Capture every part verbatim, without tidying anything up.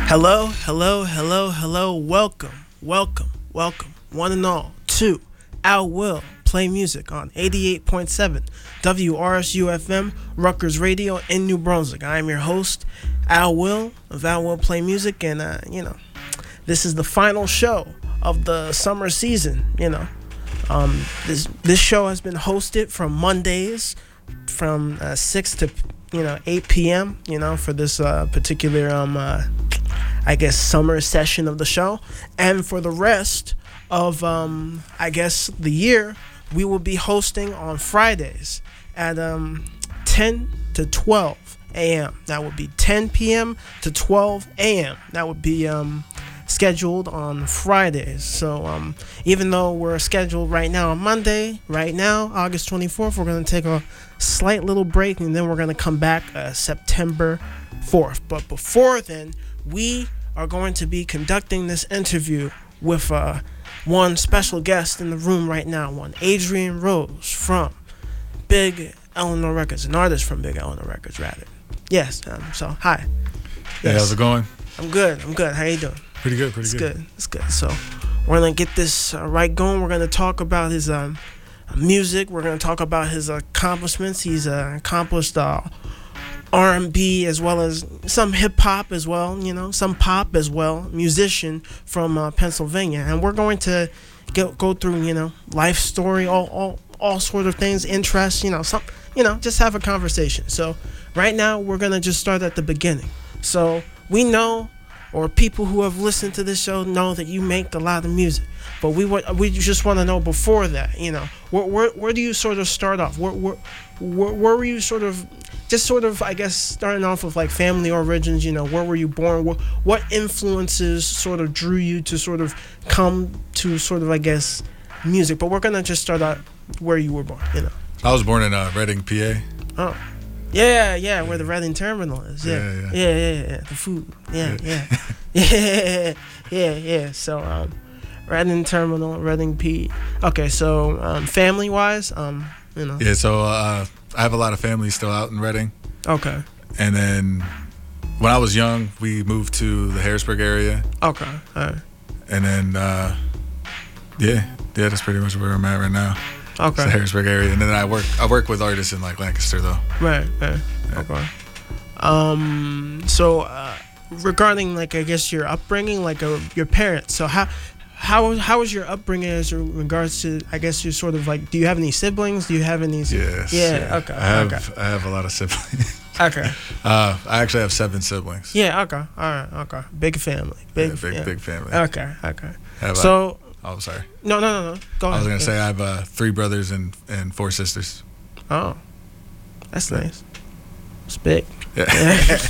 Hello, hello, hello, hello. Welcome, welcome, welcome, one and all, to Al Will Play Music on eighty-eight point seven W R S U F M, Rutgers Radio in New Brunswick. I am your host, Al Will of Al Will Play Music, and, uh, you know, this is the final show of the summer season, you know. Um, this this show has been hosted from Mondays from uh, six to, you know, eight p.m., you know, for this uh, particular, um, uh, I guess, summer session of the show. And for the rest of, um, I guess, the year, we will be hosting on Fridays at um, ten to twelve a.m. That would be ten p.m. to twelve a.m. That would be um, scheduled on Fridays. So um, even though we're scheduled right now on Monday, right now, August twenty-fourth, we're going to take a slight little break, and then we're going to come back uh, September fourth. But before then, we are going to be conducting this interview with uh, one special guest in the room right now, one Adrian Rose from Big Eleanor Records, an artist from Big Eleanor Records, rather. Yes, um, so hi. Hey, Yes. how's it going? I'm good, I'm good. How you doing? Pretty good, pretty It's good. good. It's good. So we're gonna get this uh, right going. We're gonna talk about his um, music. We're gonna talk about his accomplishments. He's uh, accomplished uh, R and B as well as some hip hop as well. You know, some pop as well. Musician from uh, Pennsylvania, and we're going to go go through, you know, life story, all all all sort of things, interests. You know, some you know, just have a conversation. So right now we're gonna just start at the beginning. So we know, or people who have listened to this show know, that you make a lot of music, but we want we just want to know before that, you know, where where, where do you sort of start off? Where, where where where were you sort of just sort of I guess starting off with like family origins? You know, where were you born? What what influences sort of drew you to sort of come to sort of I guess music? But we're gonna just start out where you were born. You know. I was born in uh, Reading, P A. Oh. Yeah, yeah, where the Reading Terminal is. Yeah, Yeah, yeah, yeah. yeah, yeah, yeah. The food. Yeah, yeah, yeah, yeah, yeah. So, um, Reading Terminal, Reading P. Okay, so um, family-wise, um, you know. Yeah, so uh, I have a lot of family still out in Reading. Okay. And then when I was young, we moved to the Harrisburg area. Okay. All right. And then, uh, yeah, yeah, that's pretty much where I'm at right now. It's the Okay. Harrisburg area. And then I work I work with artists in like Lancaster though. Right. Right. Yeah. Okay. Um. So, uh, regarding like I guess your upbringing, like uh, your parents. So how. How how was your upbringing as in regards to I guess you sort of like, do you have any siblings? Do you have any? Yes. Yeah. Okay. I have Okay. I have a lot of siblings. Okay. Uh, I actually have seven siblings. Yeah, okay. All right, okay. Big family. Big, yeah, big yeah. big family. Okay, okay. I have, So, uh, oh, sorry. no, no, no, no. Go I ahead. was gonna say I have uh, three brothers and, and four sisters. Oh, that's nice. It's big. Yeah.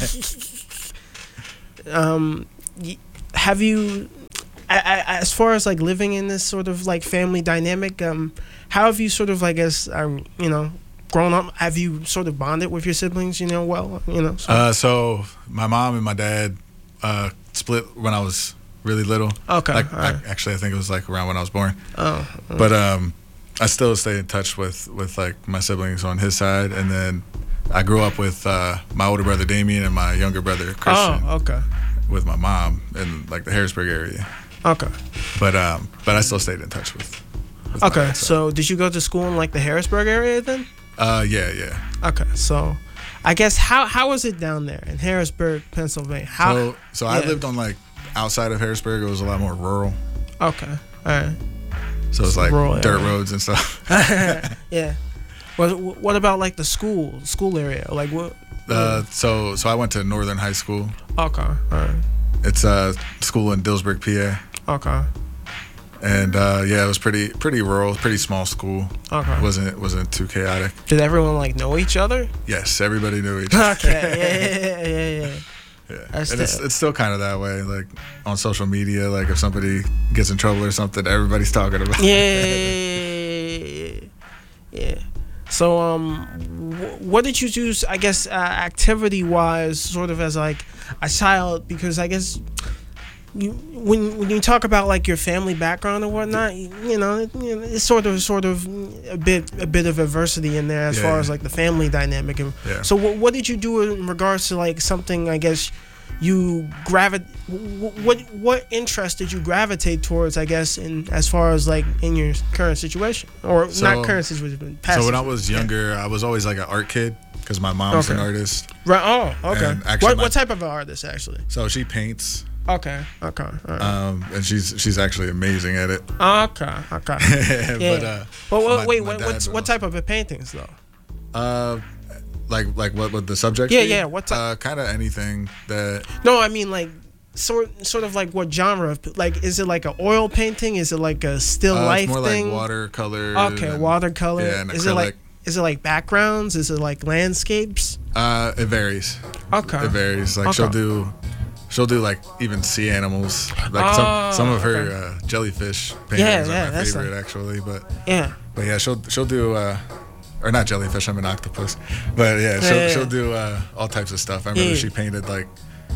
um, y- have you, I, I, as far as like living in this sort of like family dynamic, um, how have you sort of, I guess, um, you know, grown up? Have you sort of bonded with your siblings, you know, well, you know? So, Uh, so my mom and my dad uh, split when I was really little. okay. Like, all right. I, actually, I think it was like around when I was born. Oh, mm. But um, I still stay in touch with, with like my siblings on his side, and then I grew up with uh, my older brother Damien and my younger brother Christian Oh, okay. with my mom in like the Harrisburg area. Okay. But um, but I still stayed in touch with. with my Okay. dad, So, did you go to school in like the Harrisburg area then? Uh, yeah, yeah. Okay, so I guess how how was it down there in Harrisburg, Pennsylvania? How? So so I yeah. lived on like outside of Harrisburg. It was a lot more rural. Okay, all right. So it's like Rural dirt area. roads and stuff. Yeah. What what about like the school school area? Like what? Uh, so so I went to Northern High School. Okay, all right. It's a school in Dillsburg, P A. Okay, And uh, yeah, it was pretty pretty rural, pretty small school. okay. It wasn't it wasn't too chaotic. Did everyone like know each other? Yes, everybody knew each other. Okay, yeah, yeah, yeah, yeah. Yeah. That's And it's the- it's still kind of that way. Like on social media, like if somebody gets in trouble or something, everybody's talking about. Yeah, it. yeah, yeah, yeah, yeah. So, um, wh- what did you do? I guess uh, activity-wise, sort of as like a child, because I guess you when when you talk about like your family background and whatnot, you, you know, it, you know, it's sort of sort of a bit a bit of adversity in there as Yeah, far yeah. as like the family dynamic. And Yeah. so, what what did you do in regards to like something? I guess you gravi- what what interest did you gravitate towards, I guess, in as far as like in your current situation, or So- not current situation, but past So when I situation? was younger, I was always like an art kid because my mom's an Okay. artist. Right. Oh, okay. And actually What my- what type of artist actually? So she paints, Okay. Okay. All right. um, and she's she's actually amazing at it. okay. Okay. Yeah. but uh, Well, well, my- wait. my What dad what's, was what type of paintings though? Uh, like like what would the subject? Yeah, be? yeah, what type- Uh, kind of anything that. No, I mean like sort sort of like what genre of like is it like a oil painting? Is it like a still Uh, life it's more thing? like watercolor. Okay, and- watercolor. Yeah, and is it like acrylic. is it like backgrounds? Is it like landscapes? Uh, it varies. Okay. It varies. Like Okay. she'll do, she'll do like even sea animals. Like Oh, some some of her okay. uh, jellyfish Yeah, paintings yeah, are my that's favorite like- actually. But Yeah. but yeah, she'll she'll do. Uh, or not jellyfish. I'm an octopus. But yeah, she'll Yeah, yeah, she'll yeah. do uh, all types of stuff. I remember Yeah. she painted like.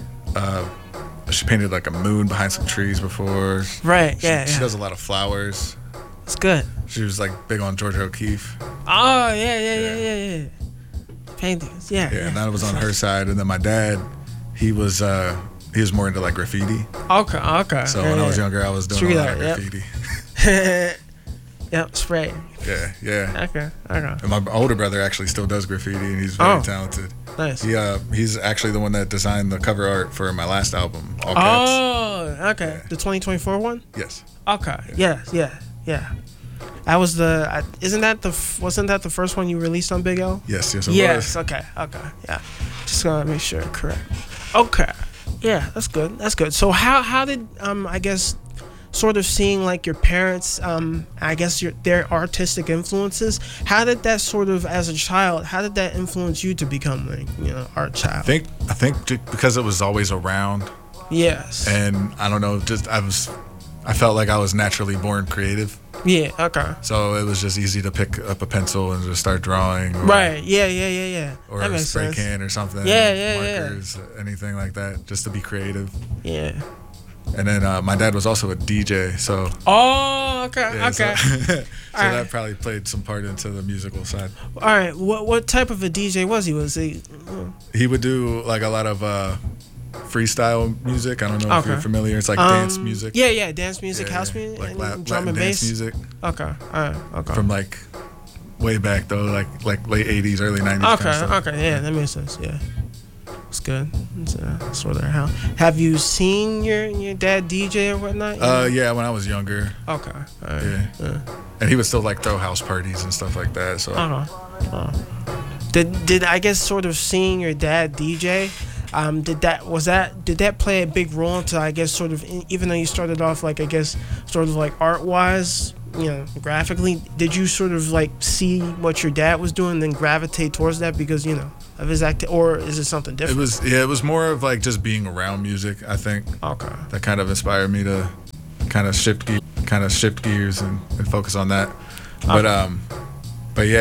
Uh, she painted like a moon behind some trees before. Right. She, Yeah. she Yeah. does a lot of flowers. It's good. She was like big on Georgia O'Keeffe. Oh yeah, yeah, yeah, Yeah. yeah, yeah. Paintings. Yeah. Yeah, and that was on her side. And then my dad, he was uh, he was more into like graffiti. Okay. Okay. So yeah, when I yeah. was younger, I was doing Street a lot art, of yep. graffiti. Yep. Spray. Yeah, yeah. Okay. Okay. And my older brother actually still does graffiti, and he's very Oh. talented. Nice. He uh, he's actually the one that designed the cover art for my last album, All Caps. Oh. Okay. The twenty twenty-four one. Yes. Okay. Yeah. Yeah. Yeah. That was the. I, isn't that the? f- Wasn't that the first one you released on Big L? Yes. Yes. It Yes. was. Okay. Okay. Yeah. Just gonna make sure correct. Okay. Yeah. That's good. That's good. So how how did um I guess sort of seeing like your parents um I guess your their artistic influences, how did that sort of as a child, how did that influence you to become like, you know, art child? I think I think ju- because it was always around, Yes. and I don't know, just I was, I felt like I was naturally born creative. Yeah. Okay. So it was just easy to pick up a pencil and just start drawing. Or, Right. Yeah. Yeah. Yeah. Yeah. Or that a makes spray sense. can or something. Yeah, yeah, yeah. Markers, anything like that, just to be creative. Yeah. And then uh, my dad was also a D J, so Oh. Okay. yeah, okay. so, so Alright. that probably played some part into the musical side. All right. What what type of a D J was he? Was he? He would do like a lot of uh, freestyle music. I don't know if Okay. you're familiar. It's like um, dance music. Yeah. Yeah. Dance music, Yeah, house yeah. music, like and la- drum Latin and dance bass. music Okay. All right. Okay. from like way back though, like like late eighties, early nineties. Okay, kind of stuff. okay, yeah, that makes sense. Yeah, it's good. It's, uh, sort of how. Have you seen your your dad D J or whatnot? Uh, yeah, when I was younger, Okay. All right. yeah, Yeah. and he would still like throw house parties and stuff like that. So Uh-huh. Uh, did did I guess sort of seeing your dad D J? Um, did that was that did that play a big role into I guess sort of in, even though you started off like I guess sort of like art wise, you know, graphically, did you sort of like see what your dad was doing and then gravitate towards that because you know of his act, or is it something it different? was yeah, it was more of like just being around music. I think Okay. that kind of inspired me to kind of shift ge- kind of shift gears and, and focus on that. But um, but yeah.